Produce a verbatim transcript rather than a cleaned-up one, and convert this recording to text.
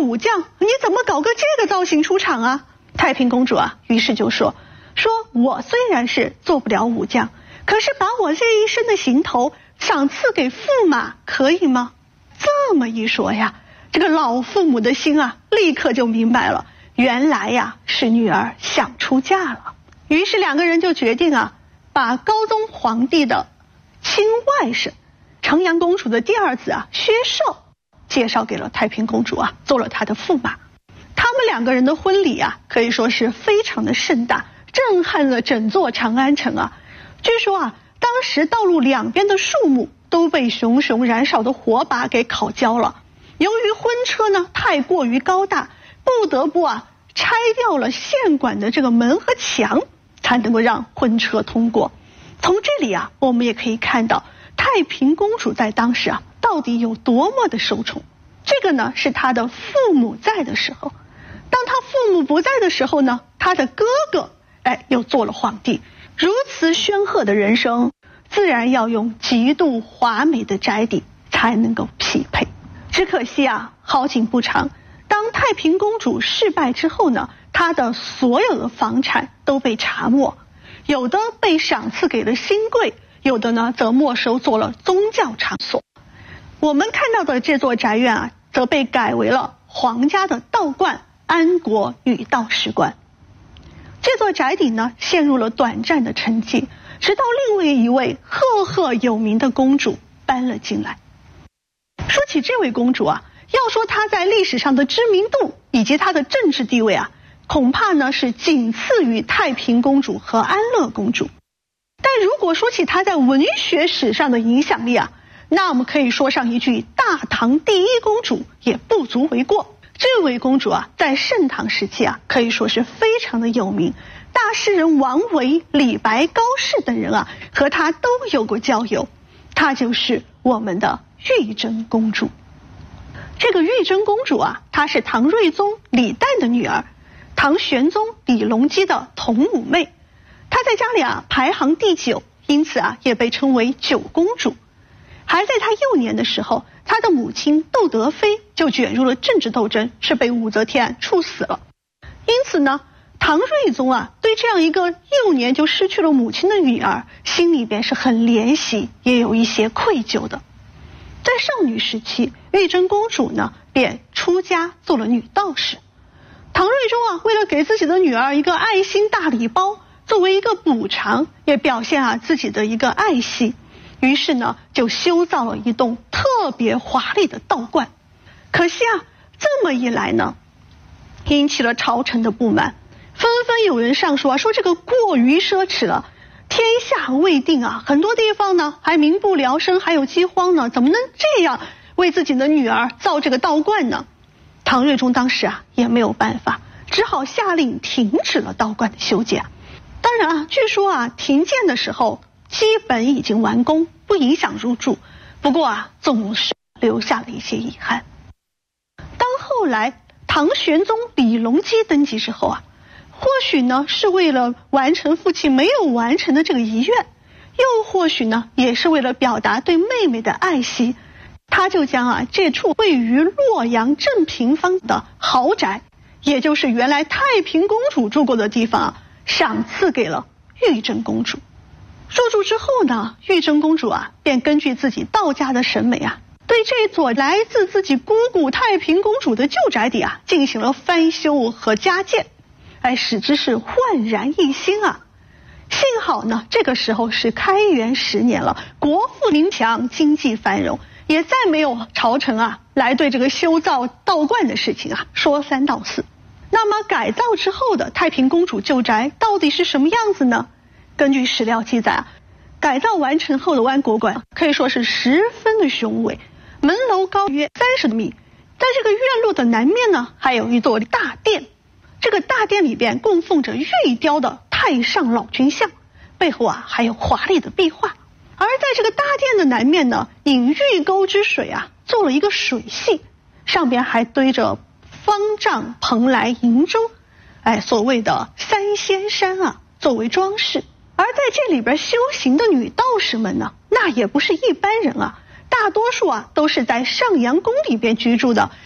武将，你怎么搞个这个造型出场啊？太平公主啊，于是就说说我虽然是做不了武将，可是把我这一身的行头赏赐给驸马可以吗？这么一说呀，这个老父母的心啊，立刻就明白了，原来呀是女儿想出嫁了。于是两个人就决定啊，把高宗皇帝的亲外甥成阳公主的第二子啊薛寿介绍给了太平公主啊，做了她的驸马。他们两个人的婚礼啊，可以说是非常的盛大，震撼了整座长安城啊。据说啊，当时道路两边的树木都被熊熊燃烧的火把给烤焦了。由于婚车呢太过于高大，不得不啊拆掉了县管的这个门和墙，才能够让婚车通过。从这里啊，我们也可以看到太平公主在当时啊到底有多么的受宠。这个呢是她的父母在的时候，当她父母不在的时候呢，她的哥哥哎又做了皇帝。如此煊赫的人生，自然要用极度华美的宅邸才能够匹配。只可惜啊，好景不长，当太平公主失败之后呢，她的所有的房产都被查没，有的被赏赐给了新贵，有的呢则没收做了宗教场所。我们看到的这座宅院啊，则被改为了皇家的道观安国女道士观。这座宅邸呢陷入了短暂的沉寂，直到另外一位赫赫有名的公主搬了进来。说起这位公主啊，要说她在历史上的知名度以及她的政治地位啊，恐怕呢是仅次于太平公主和安乐公主。但如果说起她在文学史上的影响力啊，那我们可以说上一句大唐第一公主也不足为过。这位公主啊，在盛唐时期啊，可以说是非常的有名。大诗人王维、李白、高适等人啊，和她都有过交友。她就是我们的玉真公主。这个玉真公主啊，她是唐睿宗李旦的女儿，唐玄宗李隆基的同母妹。她在家里啊排行第九，因此啊也被称为九公主。还在她幼年的时候，她的母亲窦德妃就卷入了政治斗争，是被武则天处死了。因此呢，唐睿宗啊对这样一个幼年就失去了母亲的女儿，心里边是很怜惜，也有一些愧疚的。在少女时期，玉真公主呢便出家做了女道士。唐睿宗啊为了给自己的女儿一个爱心大礼包，作为一个补偿，也表现啊自己的一个爱惜，于是呢就修造了一栋特别华丽的道观。可惜啊，这么一来呢，引起了朝臣的不满，纷纷有人上书啊，说这个过于奢侈了，天下未定啊，很多地方呢还民不聊生，还有饥荒呢，怎么能这样为自己的女儿造这个道观呢？唐睿宗当时啊也没有办法，只好下令停止了道观的修建。当然啊，据说啊停建的时候基本已经完工，不影响入住，不过啊总是留下了一些遗憾。当后来唐玄宗李隆基登基之后啊，或许呢是为了完成父亲没有完成的这个遗愿，又或许呢也是为了表达对妹妹的爱惜，他就将啊这处位于洛阳正平坊的豪宅，也就是原来太平公主住过的地方啊，赏赐给了玉真公主。入住之后呢，玉真公主啊便根据自己道家的审美啊，对这座来自自己姑姑太平公主的旧宅邸啊进行了翻修和加建，哎，使之是焕然一新啊。幸好呢，这个时候是开元十年了，国富民强，经济繁荣，也再没有朝臣啊来对这个修造道观的事情啊说三道四。那么改造之后的太平公主旧宅到底是什么样子呢？根据史料记载啊，改造完成后的万国馆可以说是十分的雄伟，门楼高约三十米，在这个院落的南面呢，还有一座大殿。这个大殿里边供奉着玉雕的太上老君像，背后啊还有华丽的壁画。而在这个大殿的南面呢，引玉沟之水啊做了一个水系，上边还堆着方丈、蓬莱、银舟，哎，所谓的三仙山啊作为装饰。而在这里边修行的女道士们呢，那也不是一般人啊，大多数啊都是在上阳宫里边居住的，